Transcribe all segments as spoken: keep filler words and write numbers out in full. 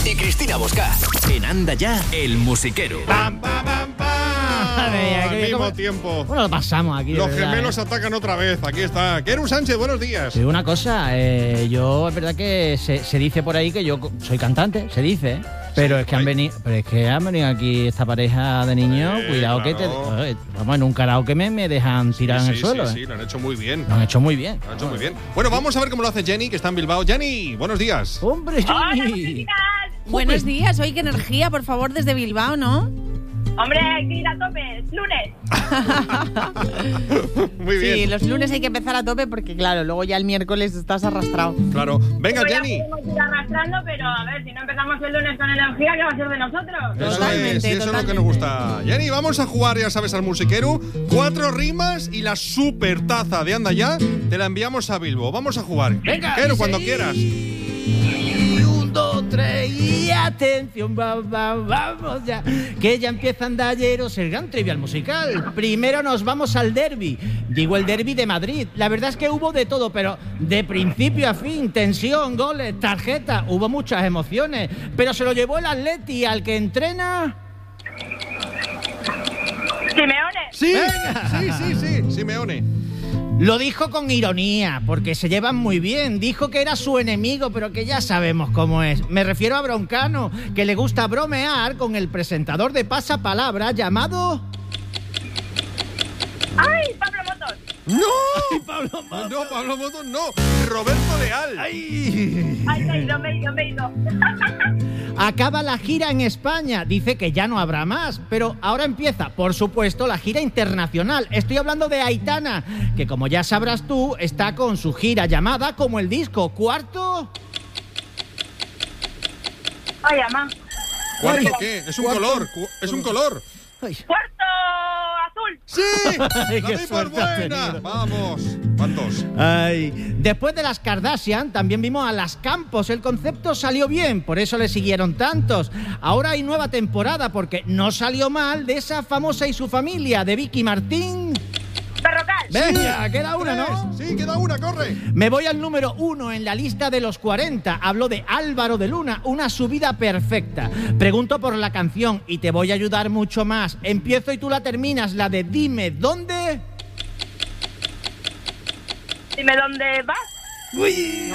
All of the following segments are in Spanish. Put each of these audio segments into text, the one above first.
y Cristina Bosca. En Anda Ya, el musiquero. ¡Pam, pam, pam, pam! Al mismo como... tiempo. Bueno, lo pasamos aquí. Los verdad, gemelos ¿eh? atacan otra vez. Aquí está. Keru Sánchez, buenos días. Sí, una cosa, eh, yo es verdad que se, se dice por ahí que yo soy cantante, se dice, ¿eh? Pero Sí, es que han venido, pero es que han venido aquí esta pareja de niños, Sí, cuidado claro. que te, eh, vamos, en un karaoke me, me dejan tirar sí, en el sí, suelo. Sí, ¿eh? sí, lo han hecho muy bien. Lo han hecho muy bien. Lo han hecho muy bien. Bueno, vamos a ver cómo lo hace Jenny, que está en Bilbao. Jenny, buenos días. ¡Hombre, Jenny! Buenos días, hoy qué energía, por favor, desde Bilbao, ¿no? Hombre, hay que ir a tope, es lunes. Muy bien. Sí, los lunes hay que empezar a tope porque, claro, luego ya el miércoles estás arrastrado. Claro. Venga, Pues ya Jenny. podemos ir arrastrando, pero a ver, si no empezamos el lunes con energía, ¿qué va a ser de nosotros? Eso Totalmente, es, sí, eso es lo que nos gusta. Jenny, vamos a jugar, ya sabes, al musiquero. Cuatro rimas y la super taza de Anda Ya te la enviamos a Bilbo. Vamos a jugar. Venga, Keru, dice, cuando quieras. Y un, dos, tres y atención, va, va, vamos ya. Que ya empieza Andalleros, el gran trivial musical. Primero nos vamos al derbi. Digo el derbi de Madrid. La verdad es que hubo de todo, pero de principio a fin, tensión, goles, tarjeta, hubo muchas emociones. Pero se lo llevó el Atleti al que entrena. Simeone. Sí, sí, sí, sí, Simeone. Lo dijo con ironía, porque se llevan muy bien. Dijo que era su enemigo, pero que ya sabemos cómo es. Me refiero a Broncano, que le gusta bromear con el presentador de Pasapalabra llamado... ¡Ay, Pablo Motos! ¡No! Pablo Motos. No, Pablo Motos, no. Roberto Leal. ¡Ay! ¡Ay, me he ido, me he ido, me he ido! Acaba la gira en España. Dice que ya no habrá más, pero ahora empieza, por supuesto, la gira internacional. Estoy hablando de Aitana, que como ya sabrás tú, está con su gira llamada como el disco Cuarto... ¡Ay, mamá! ¿Cuarto Ay, qué? Es un cuarto. color. cu- Es un color. Ay. ¡Cuarto azul! ¡Sí! Ay, ¡La qué doy por suerte has buena! tenido. Vamos. ¿Cuántos? Ay. Después de las Kardashian, también vimos a las Campos. El concepto salió bien, por eso le siguieron tantos. Ahora hay nueva temporada, porque no salió mal de esa famosa y su familia, de Vicky Martín. ¡Perrocal! Venga, queda una, ¿no? Sí, queda una, corre. Me voy al número uno en la lista de los cuarenta. Hablo de Álvaro de Luna, una subida perfecta. Pregunto por la canción y te voy a ayudar mucho más. Empiezo y tú la terminas, la de Dime ¿Dónde? Dime dónde vas. Uy.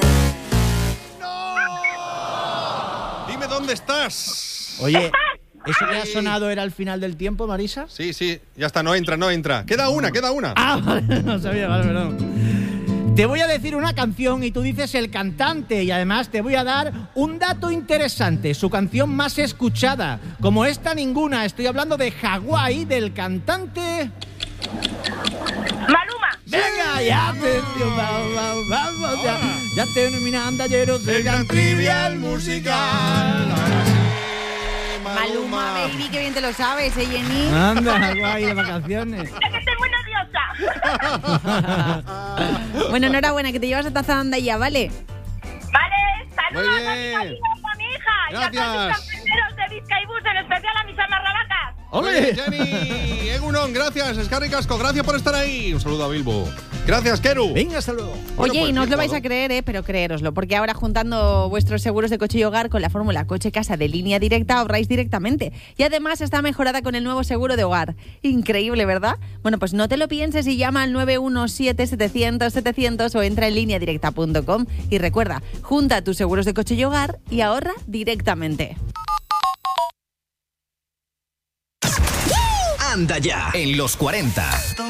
Dime dónde estás. Oye, ¿eso que ha sonado era el final del tiempo, Marisa? Sí, sí, ya está, no entra, no entra. Queda una, queda una. Ah, vale, no sabía, vale, perdón. Te voy a decir una canción y tú dices el cantante, y además te voy a dar un dato interesante, su canción más escuchada. Como esta ninguna, estoy hablando de Hawái, del cantante... ¡Maluma! Venga, ya atención, vamos, vamos, vamos, ya, ya termina Andalleros, El gran trivial musical. Maluma, baby, qué bien te lo sabes, ¿eh, Jenny? Anda, Hawái de vacaciones. ¡Es que estoy muy nerviosa! Bueno, enhorabuena, que te llevas a taza de Anda Ya, ¿vale? Vale, saludos Muy a mi bien. marido y a mi hija. Y a todos Gracias. mis compañeros de Vizcaibus, en especial a mis amarrabacas. ¡Ole! Jenny, Egunon, gracias. Escarri Casco, gracias por estar ahí. Un saludo a Bilbo. Gracias, Keru. Venga, hasta luego. Bueno, Oye, pues y no os bien lo vais jugado. a creer, ¿eh? Pero creéroslo, porque ahora juntando vuestros seguros de coche y hogar con la fórmula coche-casa de Línea Directa ahorráis directamente. Y además está mejorada con el nuevo seguro de hogar. Increíble, ¿verdad? Bueno, pues no te lo pienses y llama al nueve uno siete, setecientos, setecientos o entra en línea directa punto com. Y recuerda, junta tus seguros de coche y hogar y ahorra directamente. Anda Ya, en los cuarenta.